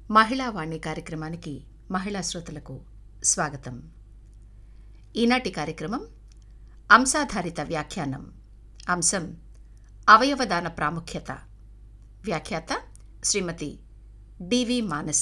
మహిళావాణి కార్యక్రమానికి మహిళా శ్రోతలకు స్వాగతం. ఈనాటి కార్యక్రమం అంశాధారిత వ్యాఖ్యానం. అంశం అవయవదాన ప్రాముఖ్యత. వ్యాఖ్యాత శ్రీమతి డివి మానస.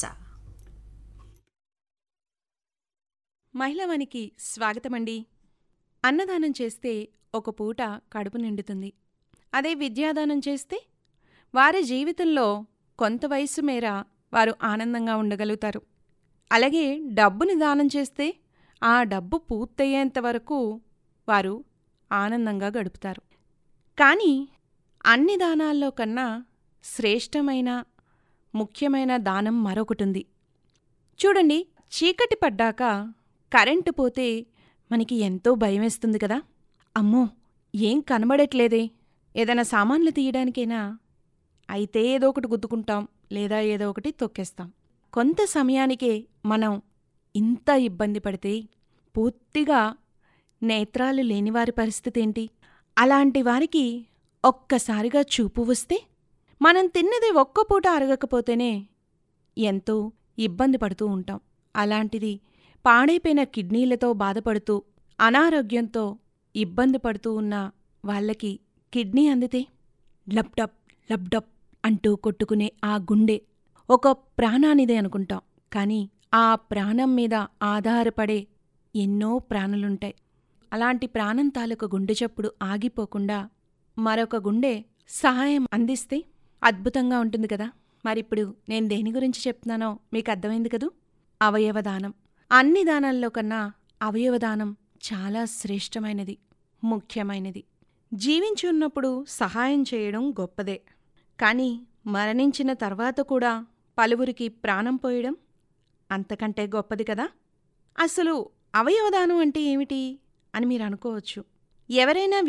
మహిళావానికి స్వాగతమండి. అన్నదానం చేస్తే ఒక పూట కడుపు నిండుతుంది. అదే విద్యాదానం చేస్తే వారి జీవితంలో కొంత వయసు మేర వారు ఆనందంగా ఉండగలుగుతారు. అలాగే డబ్బుని దానం చేస్తే ఆ డబ్బు పూర్తయ్యేంత వరకు వారు ఆనందంగా గడుపుతారు. కానీ అన్ని దానాల్లో కన్నా శ్రేష్టమైన ముఖ్యమైన దానం మరొకటుంది. చూడండి, చీకటి పడ్డాక కరెంటు పోతే మనకి ఎంతో భయమేస్తుంది కదా. అమ్మో, ఏం కనబడట్లేదే, ఏదైనా సామాన్లు తీయడానికైనా అయితే ఏదో ఒకటి గుద్దుకుంటాం, లేదా ఏదో ఒకటి తొక్కేస్తాం. కొంత సమయానికే మనం ఇంత ఇబ్బంది పడితే పూర్తిగా నేత్రాలు లేనివారి పరిస్థితేంటి? అలాంటి వారికి ఒక్కసారిగా చూపు వస్తే మనం తిన్నది ఒక్క పూట అరగకపోతేనే ఎంతో ఇబ్బంది పడుతూ ఉంటాం. అలాంటిది పాడైపోయిన కిడ్నీలతో బాధపడుతూ అనారోగ్యంతో ఇబ్బంది పడుతూ ఉన్న వాళ్ళకి కిడ్నీ అందితే లబ్డబ్ లబ్డబ్ అంటూ కొట్టుకునే ఆ గుండె ఒక ప్రాణానిదే అనుకుంటాం. కానీ ఆ ప్రాణం మీద ఆధారపడే ఎన్నో ప్రాణులుంటాయి. అలాంటి ప్రాణం తాలూకు గుండె చప్పుడు ఆగిపోకుండా మరొక గుండె సహాయం అందిస్తే అద్భుతంగా ఉంటుంది కదా. మరిప్పుడు నేను దేని గురించి చెప్తున్నానో మీకు అర్థమైంది కదూ. అవయవదానం. అన్ని దానాల్లో కన్నా అవయవదానం చాలా శ్రేష్టమైనది, ముఖ్యమైనది. జీవించి ఉన్నప్పుడు సహాయం చేయడం గొప్పదే, కానీ మరణించిన తర్వాత కూడా పలువురికి ప్రాణం పోయడం అంతకంటే గొప్పది కదా. అసలు అవయవదానం అంటే ఏమిటి అని మీరు అనుకోవచ్చు. ఎవరైనా